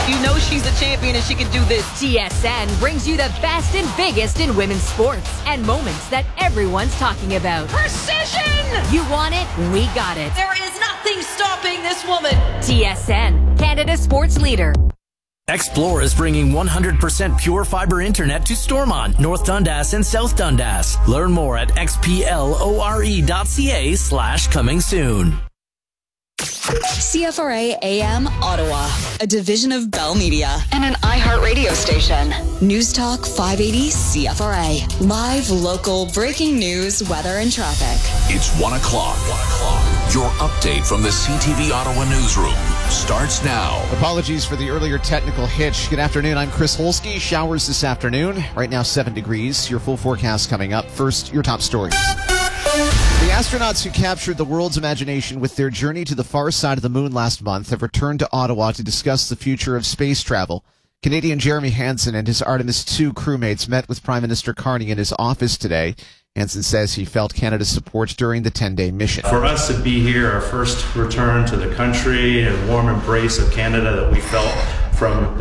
You know she's a champion and she can do this. TSN brings you the best and biggest in women's sports and moments that everyone's talking about. Precision! You want it? We got it. There is nothing stopping this woman. TSN, Canada's sports leader. Xplore is bringing 100% pure fiber internet to Stormont, North Dundas, and South Dundas. Learn more at xplore.ca/coming soon. CFRA AM Ottawa, a division of Bell Media and an iHeart radio station. News Talk 580 CFRA. Live, local, breaking news, weather, and traffic. It's 1 o'clock. Your update from the CTV Ottawa newsroom starts now. Apologies for the earlier technical hitch. Good afternoon. I'm Chris Holsky. Showers this afternoon. Right now, 7 degrees. Your full forecast coming up. First, your top stories. The astronauts who captured the world's imagination with their journey to the far side of the moon last month have returned to Ottawa to discuss the future of space travel. Canadian Jeremy Hansen and his Artemis II crewmates met with Prime Minister Carney in his office today. Hansen says he felt Canada's support during the 10-day mission. For us to be here, our first return to the country, a warm embrace of Canada that we felt from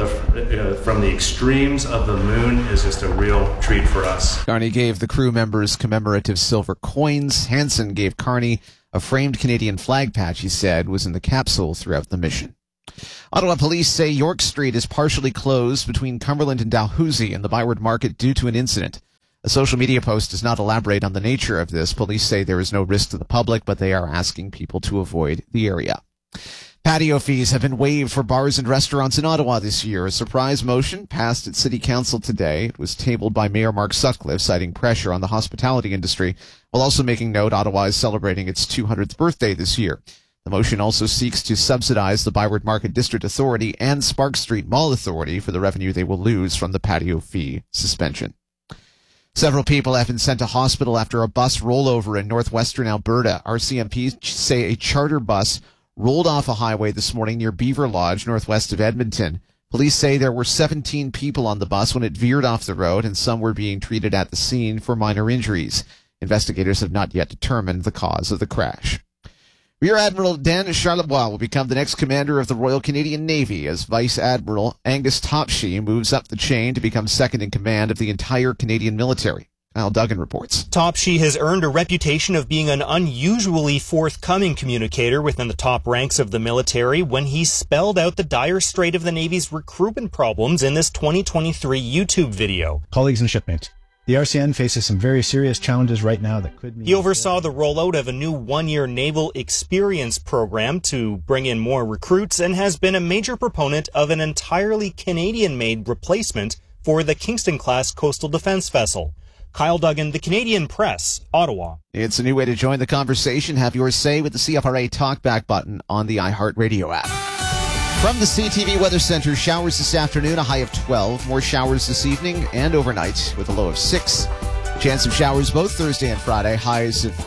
the extremes of the moon is just a real treat for us. Carney gave the crew members commemorative silver coins. Hansen gave Carney a framed Canadian flag patch he said was in the capsule throughout the mission. Ottawa police say York Street is partially closed between Cumberland and Dalhousie in the Byward Market due to an incident. A social media post does not elaborate on the nature of this. Police say there is no risk to the public, but they are asking people to avoid the area. Patio fees have been waived for bars and restaurants in Ottawa this year. A surprise motion passed at City Council today. It was tabled by Mayor Mark Sutcliffe, citing pressure on the hospitality industry, while also making note Ottawa is celebrating its 200th birthday this year. The motion also seeks to subsidize the Byward Market District Authority and Spark Street Mall Authority for the revenue they will lose from the patio fee suspension. Several people have been sent to hospital after a bus rollover in northwestern Alberta. RCMP say a charter bus rolled off a highway this morning near Beaver Lodge, northwest of Edmonton. Police say there were 17 people on the bus when it veered off the road, and some were being treated at the scene for minor injuries. Investigators have not yet determined the cause of the crash. Rear Admiral Dan Charlebois will become the next commander of the Royal Canadian Navy as Vice Admiral Angus Topshee moves up the chain to become second in command of the entire Canadian military. Kyle Duggan reports. Topshee has earned a reputation of being an unusually forthcoming communicator within the top ranks of the military when he spelled out the dire state of the Navy's recruitment problems in this 2023 YouTube video. Colleagues and shipmates, the RCN faces some very serious challenges right now that could mean... He oversaw the rollout of a new one-year naval experience program to bring in more recruits and has been a major proponent of an entirely Canadian-made replacement for the Kingston-class coastal defense vessel. Kyle Duggan, The Canadian Press, Ottawa. It's a new way to join the conversation. Have your say with the CFRA Talkback button on the iHeartRadio app. From the CTV Weather Center, showers this afternoon, a high of 12. More showers this evening and overnight with a low of 6. Chance of showers both Thursday and Friday, highs of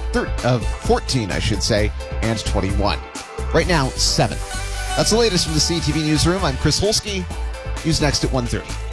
14, and 21. Right now, 7. That's the latest from the CTV Newsroom. I'm Chris Holsky. News next at 1:30.